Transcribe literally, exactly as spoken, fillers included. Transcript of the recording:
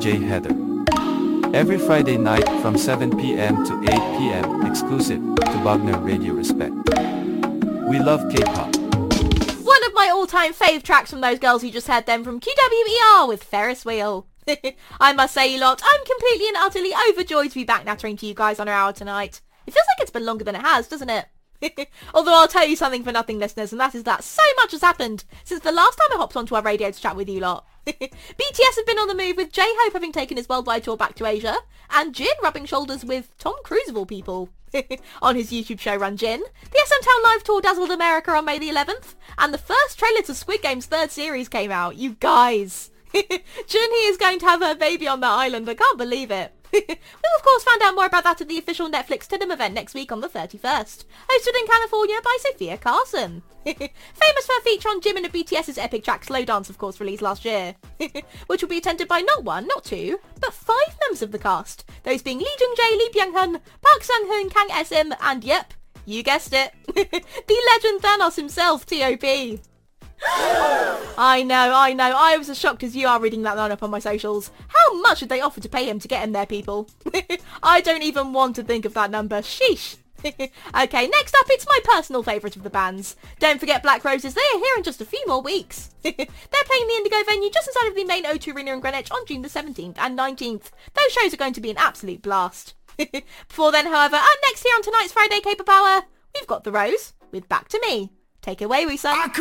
J Heather. Every Friday night from seven p.m. to eight p.m. exclusive to Wagner Radio Respect. We love K-pop. One of my all-time fave tracks from those girls you just heard them from Q W E R with Ferris Wheel. I must say, you lot, I'm completely and utterly overjoyed to be back nattering to you guys on our hour tonight. It feels like it's been longer than it has, doesn't it? Although I'll tell you something for nothing, listeners, and that is that so much has happened since the last time I hopped onto our radio to chat with you lot. B T S have been on the move, with J-Hope having taken his worldwide tour back to Asia, and Jin rubbing shoulders with Tom Cruise of all people on his YouTube show Run Jin. The S M Town Live Tour dazzled America on May the eleventh, and the first trailer to Squid Game's third series came out. You guys! Junhee is going to have her baby on that island, I can't believe it. We'll of course find out more about that at the official Netflix Tidham event next week on the thirty-first, hosted in California by Sophia Carson. Famous for a feature on Jimin and BTS's epic track Slow Dance, of course, released last year, which will be attended by not one, not two, but five members of the cast, those being Lee Jung-jae, Lee Byung-hun, Park Sang-hoon, Kang S-im, and yep, you guessed it, the legend Thanos himself, T O P. I know, I know, I was as shocked as you are reading that line up on my socials. How much did they offer to pay him to get him there, people? I don't even want to think of that number, sheesh. Okay, next up, it's my personal favourite of the bands. Don't forget Black Roses, they are here in just a few more weeks. They're playing the Indigo venue just inside of the main O two Arena in Greenwich on June the seventeenth and nineteenth. Those shows are going to be an absolute blast. Before then, however, and next here on tonight's Friday K-pop Hour, we've got The Rose with Back to Me. Take it away, Woo-san.